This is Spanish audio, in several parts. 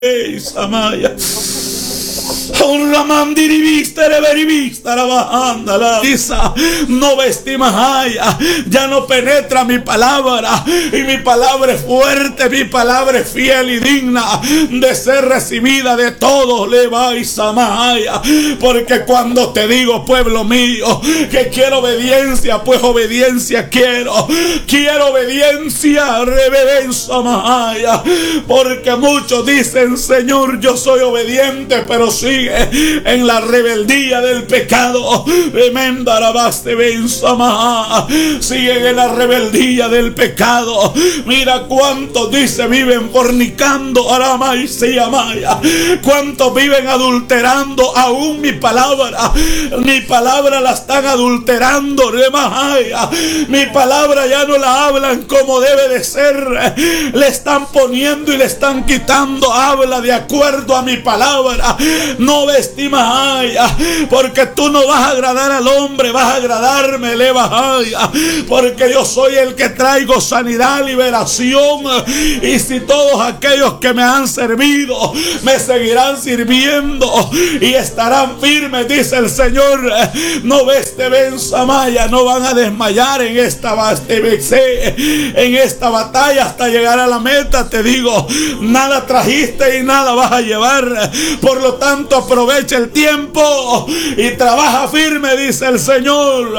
Samaya. No vestimajaya, ya no penetra mi palabra, y mi palabra es fuerte, mi palabra es fiel y digna de ser recibida de todos. Samaya, porque cuando te digo, pueblo mío, que quiero obediencia, pues obediencia quiero obediencia, reverencia, Samaya, porque muchos dicen, Señor, yo soy obediente, pero sigue en la rebeldía del pecado. Siguen en la rebeldía del pecado. Mira cuántos dice viven fornicando, cuántos viven adulterando aún mi palabra la están adulterando. Mi palabra ya no la hablan como debe de ser, le están poniendo y le están quitando. Habla de acuerdo a mi palabra, no vestimajaya, porque tú no vas a agradar al hombre, vas a agradarme, porque yo soy el que traigo sanidad, liberación. Y si todos aquellos que me han servido me seguirán sirviendo y estarán firmes, dice el Señor, no Samaya, no van a desmayar en esta batalla hasta llegar a la meta. Te digo, nada trajiste y nada vas a llevar, por lo tanto aprovecha el tiempo y trabaja firme, dice el Señor,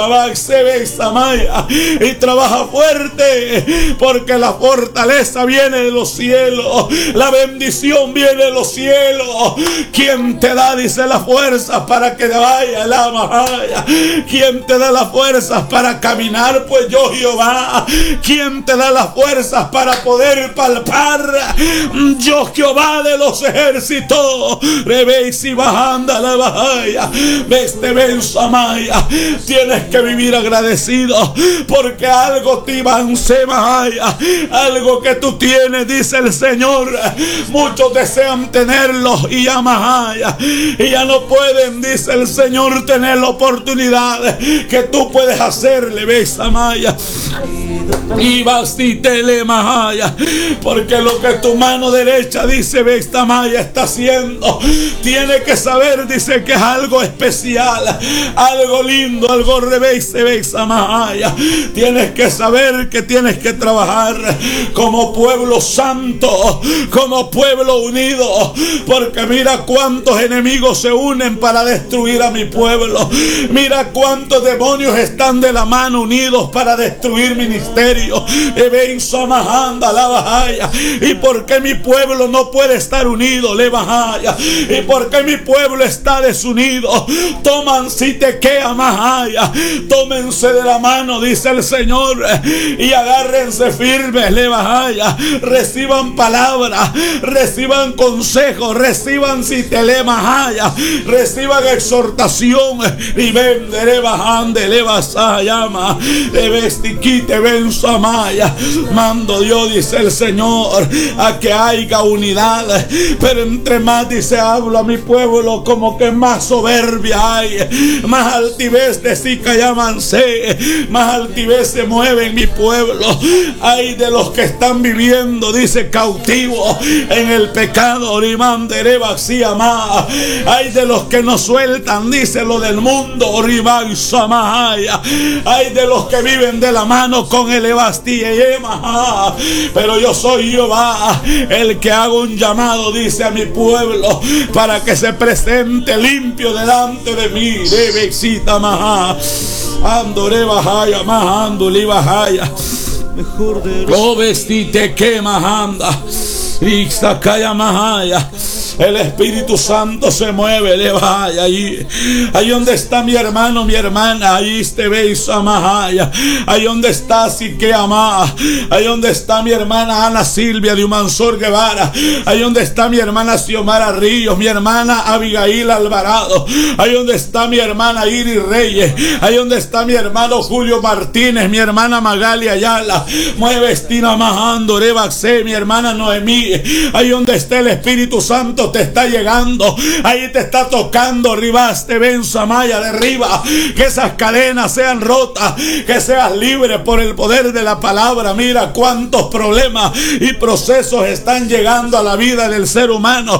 y trabaja fuerte, porque la fortaleza viene de los cielos, la bendición viene de los cielos. ¿Quién te da, dice, las fuerzas para que vaya la Mahaya? ¿Quién te da las fuerzas para caminar? Pues yo, Jehová. ¿Quién te da las fuerzas para poder palpar? Yo, Jehová de los ejércitos. Rebeisi bajanda la Bahaya. Samaya. Tienes que vivir agradecido, porque algo te iban Semaya, algo que tú tienes, dice el Señor. Muchos desean tenerlo y ya Mahaya, y ya no pueden, dice el Señor, tener la oportunidad que tú puedes hacerle. Samaya. Y bastitele Mahaya, porque lo que tu mano derecha, dice Samaya, está haciendo, tiene que saber, dice, que es algo especial, algo lindo, algo Samaya. Tienes que saber que tienes que trabajar como pueblo santo, como pueblo unido, porque mira cuántos enemigos se unen para destruir a mi pueblo. Mira cuántos demonios están de la mano unidos para destruir ministerio. ¿Y por qué mi pueblo no puede estar unido? ¿Y por qué mi pueblo está desunido? Toman si te queda Mahaya, tómense de la mano, dice el Señor, y agárrense firmes, reciban palabra, reciban consejo, reciban si te le Mahaya, reciban exhortación, y venderé bajande le llama de vestiquite ven Samaya. Mando Dios, dice el Señor, a que haya unidad, pero entre más, dice, hablo a mi pueblo, como que más soberbia hay, más altivez de Sica llamanse, más altivez se mueve en mi pueblo. Hay de los que están viviendo, dice, cautivos en el pecado, hay de los que no sueltan, dice, lo del mundo, hay de los que viven de la mano con el pero yo soy Jehová, el que hago un llamado, dice, a mi pueblo, para que se presente limpio delante de mí. Andore bajaya, majanduli bajaya. Mejor de oh, vestite que majanda. Y sacaya mahaya. El Espíritu Santo se mueve, le vaya ahí. Ahí donde está mi hermano, mi hermana, ahí te veis amahaya. Ahí donde está Sique Amá. Ahí donde está mi hermana Ana Silvia de Humansor Guevara. Ahí donde está mi hermana Xiomara Ríos, mi hermana Abigail Alvarado. Ahí donde está mi hermana Iris Reyes. Ahí donde está mi hermano Julio Martínez, mi hermana Magali Ayala. Mueve Estina Majando, Rebaxé, mi hermana Noemí. Ahí donde esté el Espíritu Santo te está llegando. Ahí te está tocando. Ribaste, ven, Samaya, derriba. Que esas cadenas sean rotas. Que seas libre por el poder de la palabra. Mira cuántos problemas y procesos están llegando a la vida del ser humano.